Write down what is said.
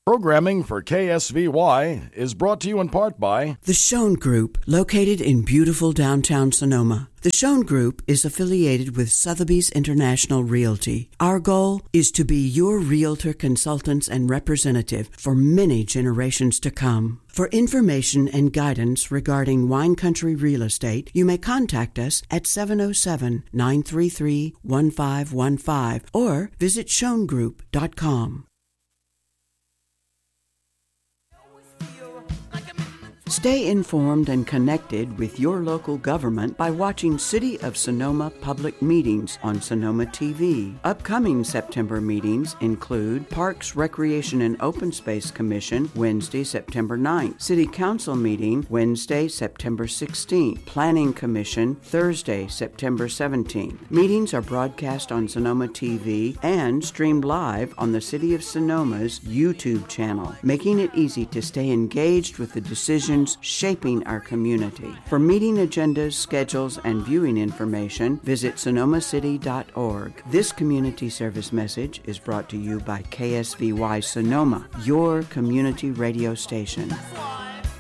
Programming for KSVY is brought to you in part by The Schoen Group, located in beautiful downtown Sonoma. The Schoen Group is affiliated with Sotheby's International Realty. Our goal is to be your realtor, consultants, and representative for many generations to come. For information and guidance regarding wine country real estate, you may contact us at 707-933-1515 or visit schoengroup.com. Stay informed and connected with your local government by watching City of Sonoma public meetings on Sonoma TV. Upcoming September meetings include Parks, Recreation, and Open Space Commission, Wednesday, September 9th. City Council meeting, Wednesday, September 16th. Planning Commission, Thursday, September 17th. Meetings are broadcast on Sonoma TV and streamed live on the City of Sonoma's YouTube channel, making it easy to stay engaged with the decisions shaping our community. For meeting agendas, schedules, and viewing information, visit sonomacity.org. This community service message is brought to you by KSVY Sonoma, your community radio station.